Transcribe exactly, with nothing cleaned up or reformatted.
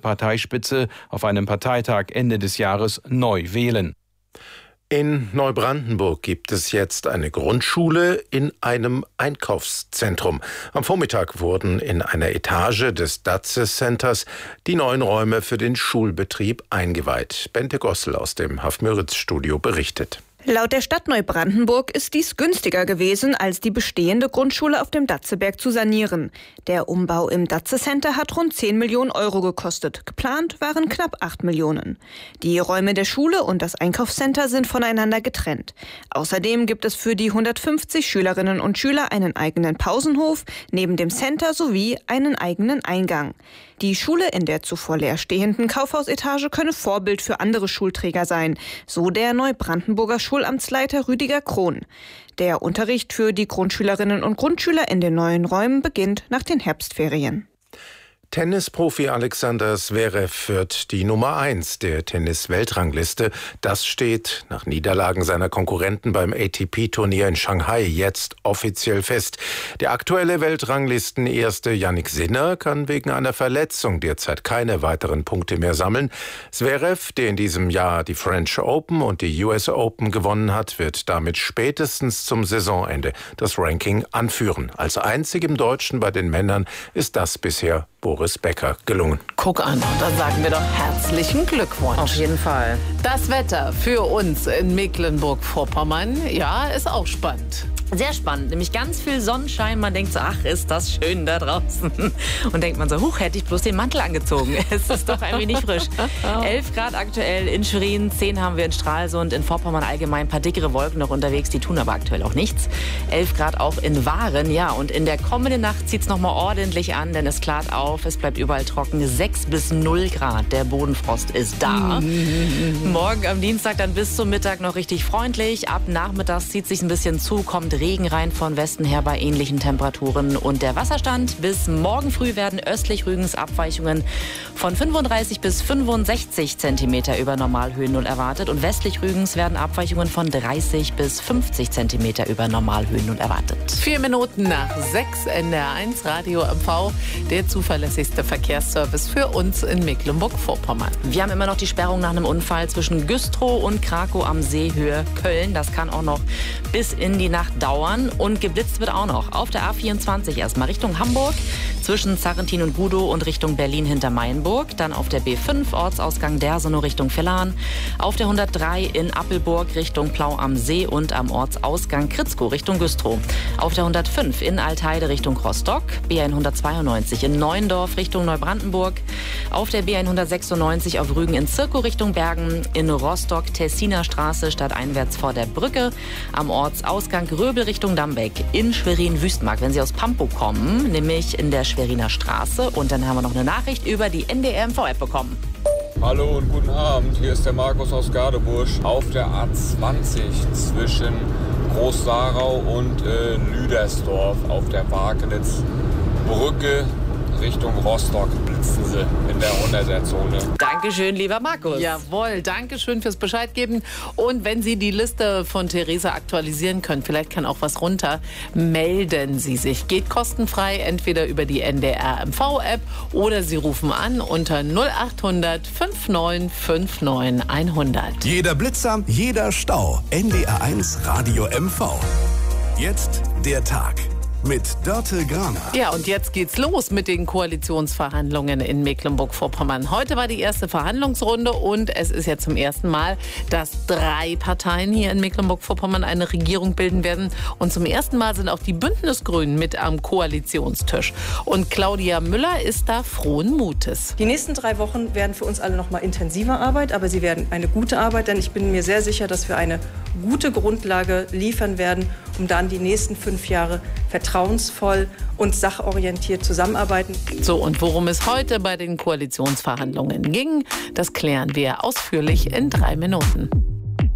Parteispitze auf einem Parteitag Ende des Jahres neu wählen. In Neubrandenburg gibt es jetzt eine Grundschule in einem Einkaufszentrum. Am Vormittag wurden in einer Etage des Datze Centers die neuen Räume für den Schulbetrieb eingeweiht. Bente Gossel aus dem Haff-Müritz-Studio berichtet. Laut der Stadt Neubrandenburg ist dies günstiger gewesen, als die bestehende Grundschule auf dem Datzeberg zu sanieren. Der Umbau im Datze Center hat rund zehn Millionen Euro gekostet. Geplant waren knapp acht Millionen. Die Räume der Schule und das Einkaufscenter sind voneinander getrennt. Außerdem gibt es für die hundertfünfzig Schülerinnen und Schüler einen eigenen Pausenhof neben dem Center sowie einen eigenen Eingang. Die Schule in der zuvor leerstehenden Kaufhausetage könne Vorbild für andere Schulträger sein, so der Neubrandenburger Schulamtsleiter Rüdiger Krohn. Der Unterricht für die Grundschülerinnen und Grundschüler in den neuen Räumen beginnt nach den Herbstferien. Tennisprofi Alexander Zverev führt die Nummer eins der Tennis-Weltrangliste. Das steht nach Niederlagen seiner Konkurrenten beim A T P-Turnier in Shanghai jetzt offiziell fest. Der aktuelle Weltranglistenerste Jannik Sinner kann wegen einer Verletzung derzeit keine weiteren Punkte mehr sammeln. Zverev, der in diesem Jahr die French Open und die U S Open gewonnen hat, wird damit spätestens zum Saisonende das Ranking anführen. Als einzigem Deutschen bei den Männern ist das bisher Boris Becker gelungen. Guck an, und dann sagen wir doch herzlichen Glückwunsch. Auf jeden Fall. Das Wetter für uns in Mecklenburg-Vorpommern, ja, ist auch spannend. Sehr spannend, nämlich ganz viel Sonnenschein. Man denkt so, ach, ist das schön da draußen. Und denkt man so, huch, hätte ich bloß den Mantel angezogen. Es ist doch ein wenig frisch. elf Grad aktuell in Schwerin, zehn haben wir in Stralsund, in Vorpommern allgemein ein paar dickere Wolken noch unterwegs, die tun aber aktuell auch nichts. elf Grad auch in Waren, ja, und in der kommenden Nacht zieht es nochmal ordentlich an, denn es klart auf, es bleibt überall trocken, sechs bis null Grad, der Bodenfrost ist da. Morgen am Dienstag dann bis zum Mittag noch richtig freundlich, ab nachmittags zieht es sich ein bisschen zu, kommt Regen rein von Westen her bei ähnlichen Temperaturen. Und der Wasserstand bis morgen früh werden östlich Rügens Abweichungen von fünfunddreißig bis fünfundsechzig Zentimeter über Normalhöhen null erwartet. Und westlich Rügens werden Abweichungen von dreißig bis fünfzig Zentimeter über Normalhöhen null erwartet. Vier Minuten nach sechs, N D R eins Radio M V, der zuverlässigste Verkehrsservice für uns in Mecklenburg-Vorpommern. Wir haben immer noch die Sperrung nach einem Unfall zwischen Güstrow und Krakow am See Höhe Köln. Das kann auch noch bis in die Nacht dauern. Und geblitzt wird auch noch auf der A vierundzwanzig erstmal Richtung Hamburg, zwischen Zarrentin und Gudow und Richtung Berlin hinter Mainburg. Dann auf der B fünf Ortsausgang Dersenow Richtung Villan. Auf der hundertdrei in Appelburg Richtung Plau am See und am Ortsausgang Kritzkow Richtung Güstrow. Auf der hundertfünf in Altheide Richtung Rostock. B hundertzweiundneunzig in Neuendorf Richtung Neubrandenburg. Auf der B hundertsechsundneunzig auf Rügen in Zirkow Richtung Bergen. In Rostock Tessiner Straße stadteinwärts vor der Brücke. Am Ortsausgang Röbel Richtung Dambeck. In Schwerin-Wüstmark, wenn Sie aus Pampo kommen, nämlich in der Schweriner Straße. Und dann haben wir noch eine Nachricht über die N D R M V-App bekommen. Hallo und guten Abend, hier ist der Markus aus Gadebusch auf der A zwanzig zwischen Groß-Sarau und äh, Lüdersdorf auf der Wakenitz-Brücke Richtung Rostock blitzen sie in der hunderter-Zone. Dankeschön, lieber Markus. Jawohl, Dankeschön fürs Bescheid geben. Und wenn Sie die Liste von Theresa aktualisieren können, vielleicht kann auch was runter, melden Sie sich. Geht kostenfrei, entweder über die N D R M V-App oder Sie rufen an unter null achthundert fünfundneunzig neunundfünfzig hundert. Jeder Blitzer, jeder Stau. N D R eins Radio M V. Jetzt der Tag mit Dörte Graner. Ja, und jetzt geht's los mit den Koalitionsverhandlungen in Mecklenburg-Vorpommern. Heute war die erste Verhandlungsrunde und es ist ja zum ersten Mal, dass drei Parteien hier in Mecklenburg-Vorpommern eine Regierung bilden werden. Und zum ersten Mal sind auch die Bündnisgrünen mit am Koalitionstisch. Und Claudia Müller ist da frohen Mutes. Die nächsten drei Wochen werden für uns alle noch mal intensiver Arbeit, aber sie werden eine gute Arbeit, denn ich bin mir sehr sicher, dass wir eine gute Grundlage liefern werden, um dann die nächsten fünf Jahre vertrauensvoll und sachorientiert zusammenarbeiten. So, und worum es heute bei den Koalitionsverhandlungen ging, das klären wir ausführlich in drei Minuten.